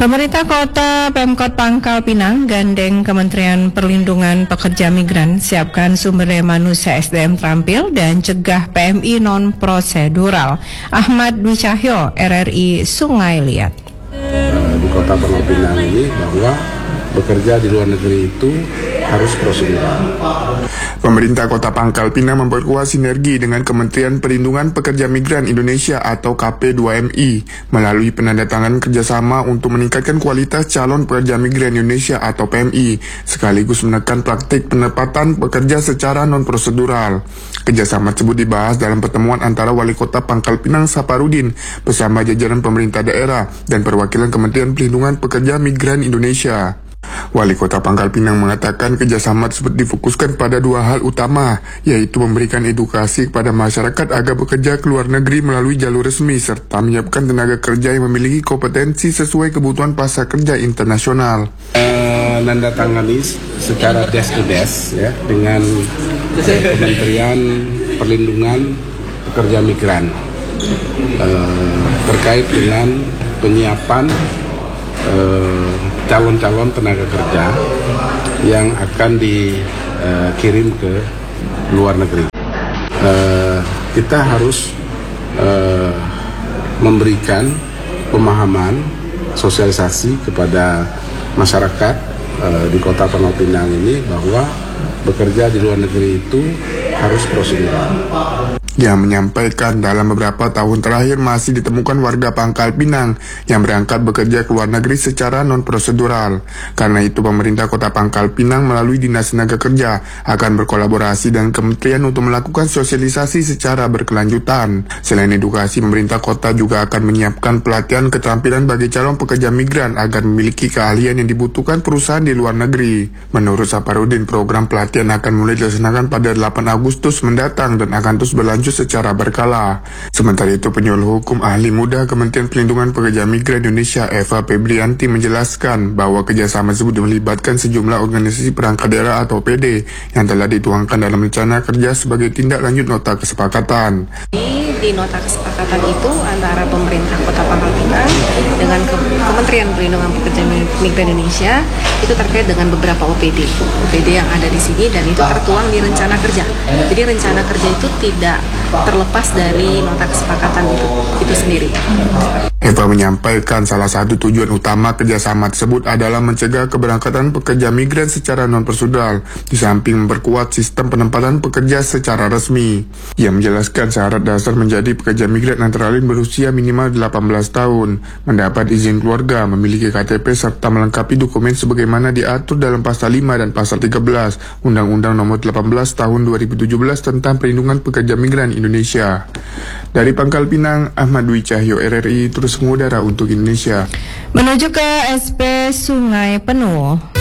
Pemerintah Kota Pemkot Pangkal Pinang gandeng Kementerian Perlindungan Pekerja Migran siapkan sumber daya manusia SDM terampil dan cegah PMI non prosedural. Ahmad Dwi Cahyo, RRI Sungai Liat. Di Kota Pangkal Pinang ini bahwa bekerja di luar negeri itu harus prosedural. Pemerintah Kota Pangkal Pinang memperkuat sinergi dengan Kementerian Perlindungan Pekerja Migran Indonesia atau KP2MI melalui penandatanganan kerjasama untuk meningkatkan kualitas calon pekerja migran Indonesia atau PMI, sekaligus menekan praktik penempatan pekerja secara non-prosedural. Kerjasama tersebut dibahas dalam pertemuan antara Wali Kota Pangkal Pinang Saparudin bersama jajaran pemerintah daerah dan perwakilan Kementerian Perlindungan Pekerja Migran Indonesia. Wali Kota Pangkal Pinang mengatakan kerjasama tersebut difokuskan pada dua hal utama, yaitu memberikan edukasi kepada masyarakat agar bekerja ke luar negeri melalui jalur resmi, serta menyiapkan tenaga kerja yang memiliki kompetensi sesuai kebutuhan pasar kerja internasional. Menandatangani secara desk to desk ya, dengan Kementerian Perlindungan Pekerja Migran terkait dengan penyiapan calon-calon tenaga kerja yang akan dikirim ke luar negeri. Kita harus memberikan pemahaman, sosialisasi kepada masyarakat di Kota Pangkal Pinang ini bahwa bekerja di luar negeri itu harus prosedural. Yang menyampaikan dalam beberapa tahun terakhir masih ditemukan warga Pangkal Pinang yang berangkat bekerja ke luar negeri secara non-prosedural. Karena itu pemerintah Kota Pangkal Pinang melalui Dinas Tenaga Kerja akan berkolaborasi dengan kementerian untuk melakukan sosialisasi secara berkelanjutan. Selain edukasi, pemerintah kota juga akan menyiapkan pelatihan keterampilan bagi calon pekerja migran agar memiliki keahlian yang dibutuhkan perusahaan di luar negeri. Menurut Saparudin, program pelatihan akan mulai dilaksanakan pada 8 Agustus mendatang dan akan terus berlanjut secara berkala. Sementara itu, penyuluh hukum ahli muda Kementerian Perlindungan Pekerja Migran Indonesia Eva Febrianti menjelaskan bahwa kerjasama tersebut melibatkan sejumlah organisasi perangkat daerah atau PD yang telah dituangkan dalam rencana kerja sebagai tindak lanjut nota kesepakatan. Di nota kesepakatan itu antara pemerintah Kota Pangkal Pinang dengan Kementerian Perlindungan Pekerja Migran Indonesia itu terkait dengan beberapa OPD yang ada di sini, dan itu tertuang di rencana kerja. Jadi rencana kerja itu tidak terlepas dari nota kesepakatan itu sendiri. Eva menyampaikan salah satu tujuan utama kerjasama tersebut adalah mencegah keberangkatan pekerja migran secara non-prosedural, di samping memperkuat sistem penempatan pekerja secara resmi. Ia menjelaskan syarat dasar menjadi pekerja migran antara lain berusia minimal 18 tahun, mendapat izin keluarga, memiliki KTP, serta melengkapi dokumen sebagaimana diatur dalam Pasal 5 dan Pasal 13 Undang-Undang Nomor 18 Tahun 2017 tentang Perlindungan Pekerja Migran Indonesia. Dari Pangkal Pinang, Ahmad Dwi Cahyo, RRI terus mengudara untuk Indonesia. Menuju ke SP Sungai Penuh.